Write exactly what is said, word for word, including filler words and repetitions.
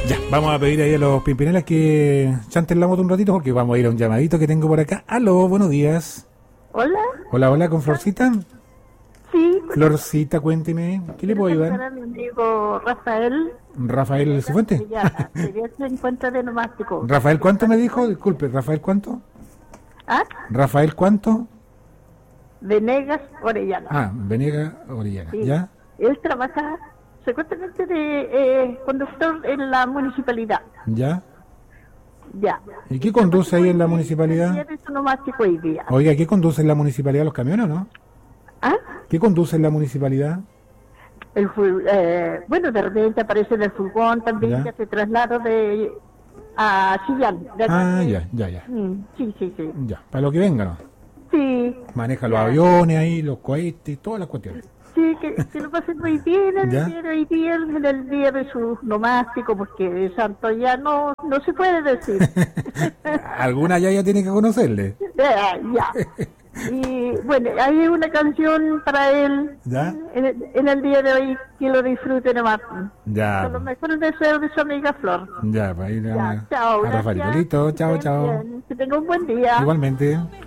Ya, vamos a pedir ahí a los Pimpinelas que chanten la moto un ratito porque vamos a ir a un llamadito que tengo por acá. Aló, buenos días. Hola. Hola, hola, ¿con Florcita? Sí. Florcita, cuénteme, ¿qué le puedo ayudar? A mi amigo Rafael. ¿Rafael Cifuentes? Ya, sería ese encuentro de nomástico. ¿Rafael cuánto me dijo? Disculpe, ¿Rafael cuánto? ¿Ah? ¿Rafael cuánto? Venegas Orellana. Ah, Venegas Orellana, Sí. ¿ya? Él trabaja frecuentemente de eh, conductor en la municipalidad. ¿Ya? Ya. ¿Y qué conduce ahí en la municipalidad? Tiene su nomástico hoy día. Oiga, ¿qué conduce en la municipalidad los camiones o no? ¿Ah? ¿Qué conduce en la municipalidad? El fur- eh, bueno, de repente aparece en el furgón también, Ya. que se traslado de a Chillán. de Ah, aquí. ya, ya, ya. Mm, sí, sí, sí. Ya, para lo que venga, ¿no? Sí. Maneja los Ya. aviones ahí, los cohetes, todas las cuestiones. Sí, que, que lo pasen muy bien el ¿Ya? día de hoy día, en el día de su nomástico, porque de santo ya no, no se puede decir. Alguna ya ya tiene que conocerle. Ya, ya. Y bueno, hay una canción para él ¿Ya? en el, en el día de hoy, que lo disfrute nomás. Ya, Con los mejores deseos de su amiga Flor. ya, para ir Ya, a, chao, a Rafaelito. gracias. Listo, chao, Estén chao. bien. Que tenga un buen día. Igualmente.